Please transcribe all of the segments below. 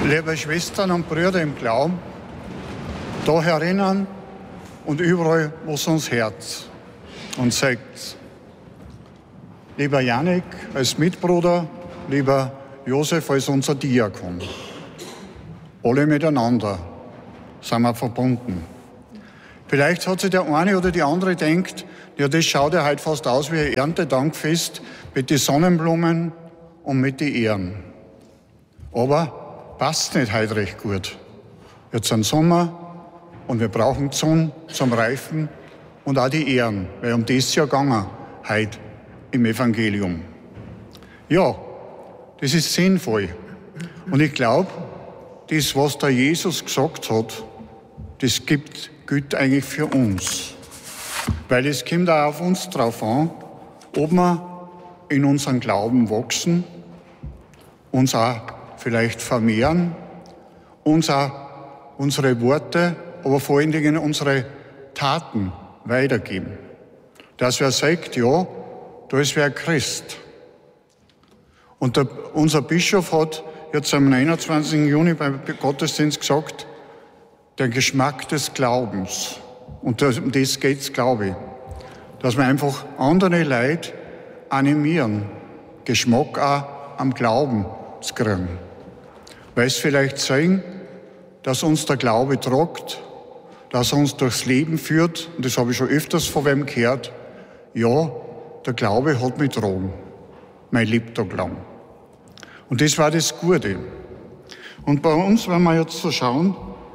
Liebe Schwestern und Brüder im Glauben, da herinnen und überall, wo es uns Herz und sagt. Lieber Janik als Mitbruder, lieber Josef als unser Diakon. Alle miteinander sind wir verbunden. Vielleicht hat sich der eine oder die andere gedacht, ja, das schaut ja heute fast aus wie ein Erntedankfest mit den Sonnenblumen und mit den Ehren. Aber passt nicht heute recht gut. Jetzt ist Sommer und wir brauchen die Sonne zum Reifen und auch die Ehren, weil um das ja gegangen heute im Evangelium. Ja, das ist sinnvoll. Und ich glaube, das, was der Jesus gesagt hat, das gilt eigentlich für uns. Weil es kommt auch auf uns drauf an, ob wir in unserem Glauben wachsen, uns auch vielleicht vermehren, uns auch unsere Worte, aber vor allen Dingen unsere Taten weitergeben. Dass wer sagt, ja, da ist wer Christ. Und unser Bischof hat jetzt am 21. Juni beim Gottesdienst gesagt, der Geschmack des Glaubens. Und um das geht es, glaube ich. Dass wir einfach andere Leute animieren, Geschmack auch am Glauben zu kriegen. Weil es vielleicht sein, dass uns der Glaube tragt, dass er uns durchs Leben führt. Und das habe ich schon öfters von wem gehört. Ja, der Glaube hat mich getragen, mein Lebtag lang. Und das war das Gute. Und bei uns, wenn wir jetzt so schauen,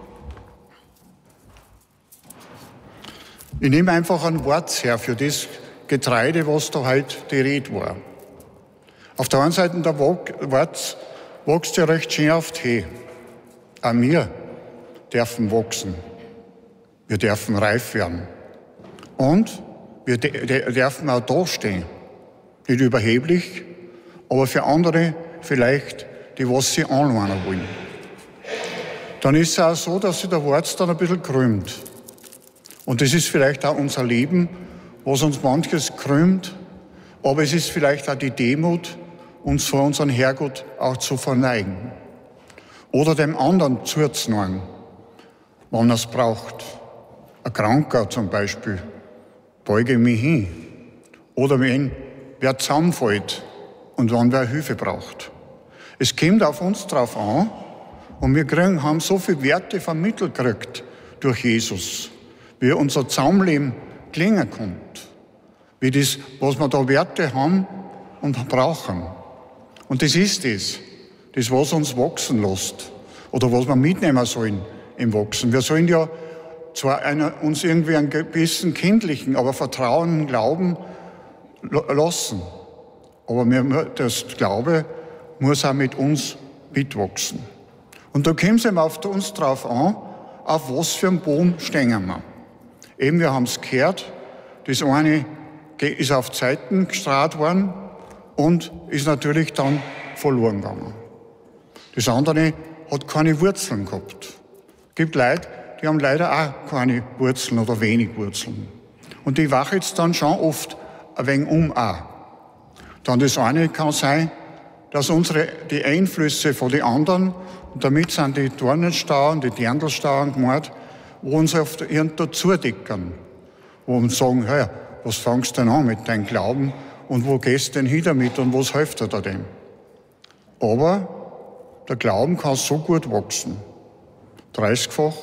ich nehme einfach ein Wort her für das Getreide, was da heute die Rede war. Auf der einen Seite der Wort wächst ja recht schön auf die Höhe. Auch wir dürfen wachsen. Wir dürfen reif werden. Und wir dürfen auch da stehen. Nicht überheblich, aber für andere vielleicht, die was sie anlernen wollen. Dann ist es auch so, dass sich der Wort dann ein bisschen krümmt. Und das ist vielleicht auch unser Leben, was uns manches krümmt, aber es ist vielleicht auch die Demut, uns vor unserem Herrgott auch zu verneigen. Oder dem anderen zuzunehmen, wann er es braucht. Ein Kranker zum Beispiel, beuge mich hin. Oder wenn wer zusammenfällt und wann wer Hilfe braucht. Es kommt auf uns drauf an und wir haben so viele Werte vermittelt gekriegt durch Jesus, wie unser Zusammenleben klingen kommt, wie das, was wir da Werte haben und brauchen. Und das ist das, was uns wachsen lässt oder was wir mitnehmen sollen im Wachsen. Wir sollen ja zwar uns irgendwie einen gewissen kindlichen, aber vertrauenden Glauben lassen, aber das Glaube muss auch mit uns mitwachsen. Und da kommt es eben auf uns drauf an, auf was für einen Boden stehen wir. Eben, wir haben es gehört, das eine ist auf die Seiten gestrahlt worden und ist natürlich dann verloren gegangen. Das andere hat keine Wurzeln gehabt. Es gibt Leute, die haben leider auch keine Wurzeln oder wenig Wurzeln. Und die wachen jetzt dann schon oft ein wenig auch. Dann das eine kann sein, dass die Einflüsse von den anderen, und damit sind die Dornenstauden, die Dirndlstauden gemeint, wo uns oft irgendwo zudecken, wo uns sagen, hey, was fangst du denn an mit deinem Glauben und wo gehst du denn hin damit und was hilft dir da denn? Aber der Glauben kann so gut wachsen. 30-fach,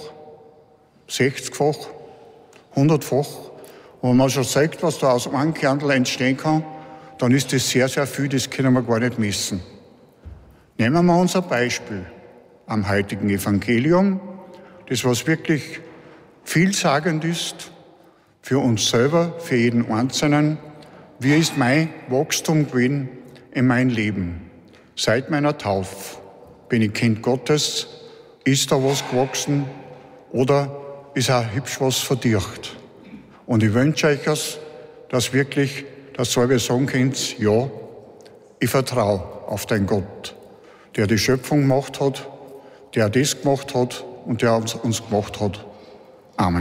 60-fach, 100-fach. Und wenn man schon sagt, was da aus einem Kernel entstehen kann, dann ist das sehr, sehr viel, das können wir gar nicht messen. Nehmen wir uns ein Beispiel am heutigen Evangelium, das was wirklich vielsagend ist für uns selber, für jeden Einzelnen. Wie ist mein Wachstum gewesen in meinem Leben? Seit meiner Taufe bin ich Kind Gottes. Ist da was gewachsen oder ist auch hübsch was verdircht? Und ich wünsche euch, dass wirklich, dass ihr sagen könnt, ja, ich vertraue auf den Gott, der die Schöpfung gemacht hat, der das gemacht hat und der uns gemacht hat.